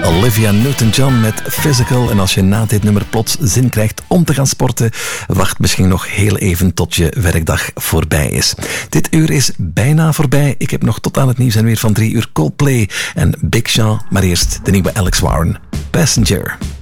Olivia Newton-John met Physical. En als je na dit nummer plots zin krijgt om te gaan sporten, wacht misschien nog heel even tot je werkdag voorbij is. Dit uur is bijna voorbij. Ik heb nog tot aan het nieuws en weer van 3 uur Coldplay en Big Sean. Maar eerst de nieuwe Alex Warren, Passenger.